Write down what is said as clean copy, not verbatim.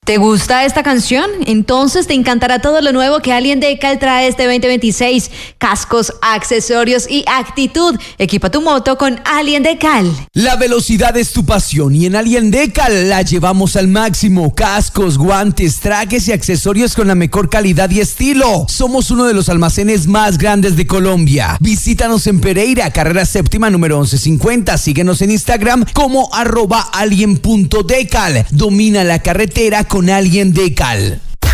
¿Te gusta esta canción? Entonces te encantará todo lo nuevo que Alien Decal trae este 2026. Cascos, accesorios y actitud. Equipa tu moto con Alien Decal. La velocidad es tu pasión y en Alien Decal la llevamos al máximo. Cascos, guantes, trajes y accesorios con la mejor calidad y estilo. Somos uno de los almacenes más grandes de Colombia. Visítanos en Pereira, carrera séptima número 1150. Síguenos en Instagram como @alien.decal. Domina la carretera con Alien Decal.